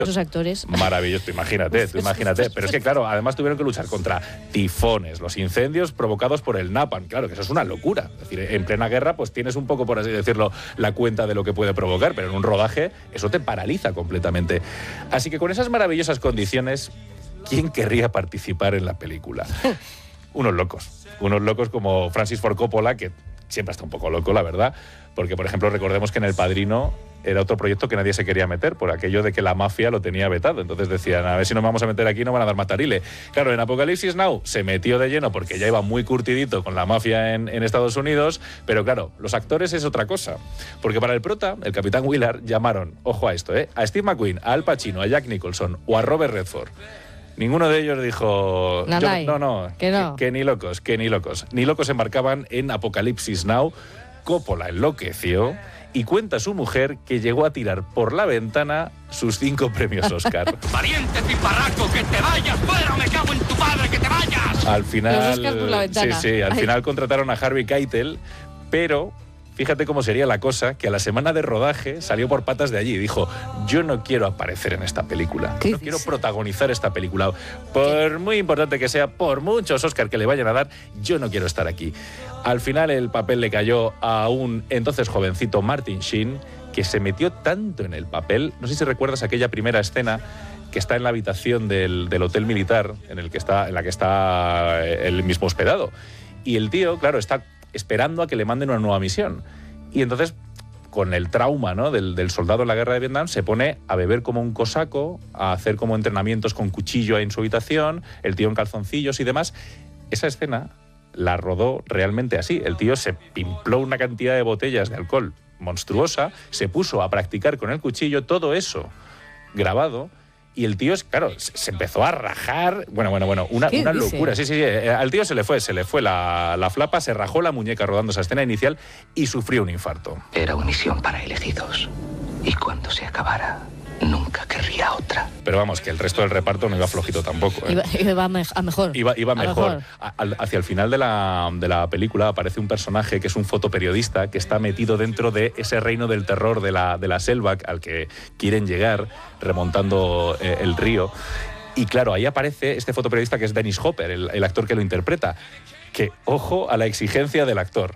Esos actores. Maravilloso, tú imagínate. Pero es que, claro, además tuvieron que luchar contra tifones, los incendios provocados por el napalm. Claro, que eso es una locura. Es decir, en plena guerra, pues tienes un poco, por así decirlo, la cuenta de lo que puede provocar, pero en un rodaje eso te paraliza completamente. Así que con esas maravillosas condiciones, ¿quién querría participar en la película? Unos locos como Francis Ford Coppola, que siempre está un poco loco, la verdad, porque, por ejemplo, recordemos que en El Padrino era otro proyecto que nadie se quería meter, por aquello de que la mafia lo tenía vetado. Entonces decían, a ver si nos vamos a meter aquí, no van a dar matarile. Claro, en Apocalipsis Now se metió de lleno porque ya iba muy curtidito con la mafia en Estados Unidos, pero claro, los actores es otra cosa. Porque para el prota, el Capitán Willard, llamaron, ojo a esto, a Steve McQueen, a Al Pacino, a Jack Nicholson o a Robert Redford. Ninguno de ellos dijo... Que ni locos. Ni locos embarcaban en Apocalipsis Now. Coppola enloqueció y cuenta su mujer que llegó a tirar por la ventana sus 5 premios Oscar. ¡Pariente piparraco, que te vayas fuera! ¡Me cago en tu padre, que te vayas! Al final... Los Oscars por la ventana. Sí, al final contrataron a Harvey Keitel, pero... Fíjate cómo sería la cosa, que a la semana de rodaje salió por patas de allí y dijo, yo no quiero aparecer en esta película, no quiero protagonizar esta película. Por muy importante que sea, por muchos Oscar que le vayan a dar, yo no quiero estar aquí. Al final el papel le cayó a un entonces jovencito Martin Sheen, que se metió tanto en el papel, no sé si recuerdas aquella primera escena que está en la habitación del hotel militar en la que está él mismo hospedado. Y el tío, claro, está esperando a que le manden una nueva misión. Y entonces, con el trauma, ¿no?, del soldado en la guerra de Vietnam, se pone a beber como un cosaco, a hacer como entrenamientos con cuchillo en su habitación, el tío en calzoncillos y demás. Esa escena la rodó realmente así. El tío se pimpló una cantidad de botellas de alcohol monstruosa, se puso a practicar con el cuchillo, todo eso grabado. Y el tío, claro, se empezó a rajar. Bueno, una locura. Sí. Al tío se le fue la flapa, se rajó la muñeca rodando esa escena inicial y sufrió un infarto. Era una misión para elegidos. Y cuando se acabara, nunca querría otra. Pero vamos, que el resto del reparto no iba flojito tampoco. Iba a mejor. Iba mejor. Hacia el final de la película aparece un personaje que es un fotoperiodista que está metido dentro de ese reino del terror de la selva al que quieren llegar remontando el río. Y claro, ahí aparece este fotoperiodista que es Dennis Hopper, el actor que lo interpreta. Que, ojo a la exigencia del actor.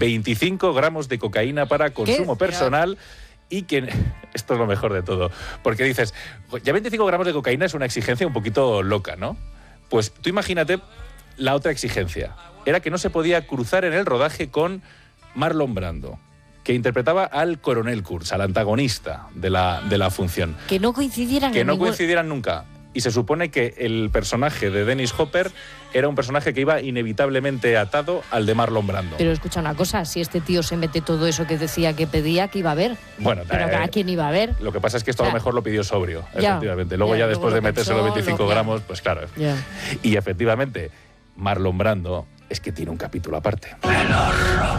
25 gramos de cocaína para consumo personal. Y que esto es lo mejor de todo, porque dices, ya 25 gramos de cocaína es una exigencia un poquito loca, ¿no? Pues tú imagínate la otra exigencia. Era que no se podía cruzar en el rodaje con Marlon Brando, que interpretaba al coronel Kurtz, al antagonista de la función. Que no coincidieran nunca. Y se supone que el personaje de Dennis Hopper era un personaje que iba inevitablemente atado al de Marlon Brando. Pero escucha una cosa, si este tío se mete todo eso que decía que pedía, ¿qué iba a ver? Bueno, pero ¿a quién iba a ver? Lo que pasa es que esto a lo mejor lo pidió sobrio, efectivamente. Luego ya después de meterse los 25 gramos, pues claro. Y efectivamente, Marlon Brando es que tiene un capítulo aparte. El horror.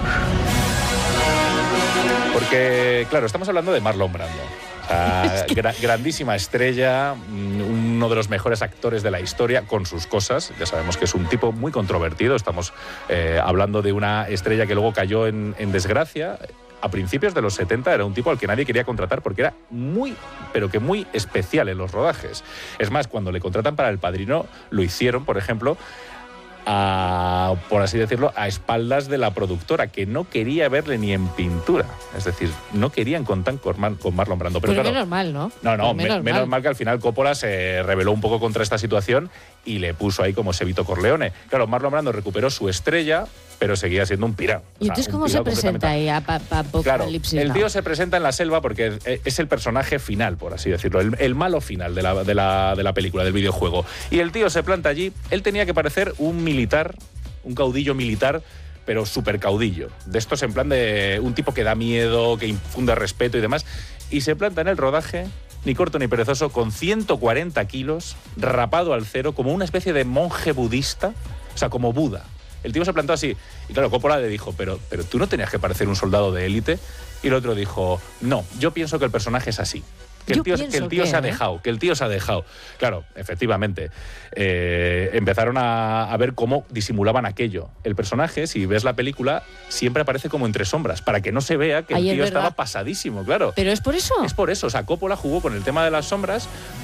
Porque, claro, estamos hablando de Marlon Brando. Grandísima estrella, uno de los mejores actores de la historia, con sus cosas. Ya sabemos que es un tipo muy controvertido. Estamos hablando de una estrella que luego cayó en desgracia. A principios de los 70 era un tipo al que nadie quería contratar porque era muy especial en los rodajes. Es más, cuando le contratan para El Padrino, lo hicieron, por ejemplo, por así decirlo, a espaldas de la productora, que no quería verle ni en pintura. Es decir, no querían contar con Marlon Brando. Pero claro, menos mal, ¿no? Menos mal que al final Coppola se rebeló un poco contra esta situación y le puso ahí como Vito Corleone. Claro, Marlon Brando recuperó su estrella, pero seguía siendo un pirao. ¿Y entonces cómo se presenta ahí a Apocalipsis? Claro, el tío se presenta en la selva porque es el personaje final, por así decirlo, el malo final de la película, del videojuego. Y el tío se planta allí. Él tenía que parecer un militar, un caudillo militar, pero súper caudillo. De estos en plan de un tipo que da miedo, que infunde respeto y demás. Y se planta en el rodaje, ni corto ni perezoso, con 140 kilos, rapado al cero, como una especie de monje budista, o sea, como Buda. El tío se plantó así. Y claro, Coppola le dijo, pero tú no tenías que parecer un soldado de élite. Y el otro dijo, no, yo pienso que el personaje es así. Que el tío se ha dejado, que el tío se ha dejado. Claro, efectivamente. Empezaron a ver cómo disimulaban aquello. El personaje, si ves la película, siempre aparece como entre sombras, para que no se vea que el tío estaba pasadísimo, claro. ¿Pero es por eso? Es por eso. O sea, Coppola jugó con el tema de las sombras